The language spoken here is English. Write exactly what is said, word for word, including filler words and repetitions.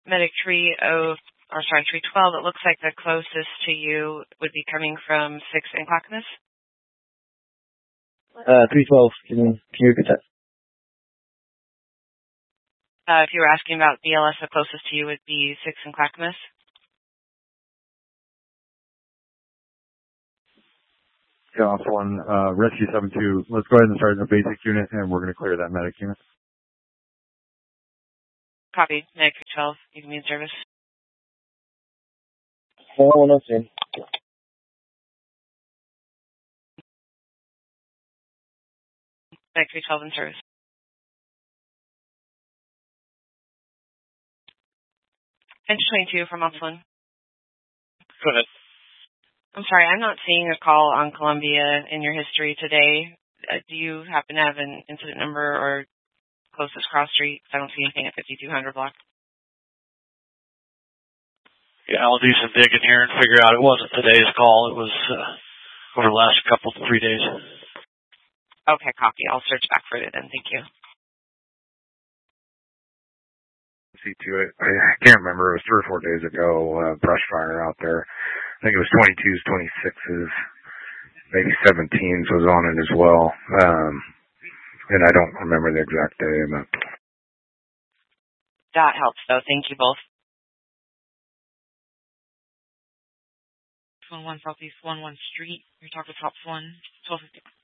Medic three oh, or sorry, three twelve, it looks like the closest to you would be coming from six in Clackamas. Uh, three twelve, can you, can you repeat that? Uh, if you were asking about B L S, the closest to you would be six in Clackamas. Yeah, off one, uh, Rescue seven two, let's go ahead and start in the basic unit, and we're going to clear that medic unit. Copy. Medic three twelve, you can be in service. Oh, no, sir. Medic three twelve in service. Engine twenty-two from off one. Go ahead. I'm sorry, I'm not seeing a call on Columbia in your history today. Uh, do you happen to have an incident number or closest cross street? I don't see anything at fifty-two hundred block. Yeah, I'll do some digging here and figure out it wasn't today's call. It was uh, over the last couple, three days. Okay, copy. I'll search back for it then. Thank you. C two, I, I can't remember. It was three or four days ago, uh, brush fire out there. I think it was twenty-twos, twenty-sixes, maybe seventeens was on it as well. Um, and I don't remember the exact day. But That helps, though. Thank you both. one one Southeast one one Street. You're talking Tops one, twelve fifty.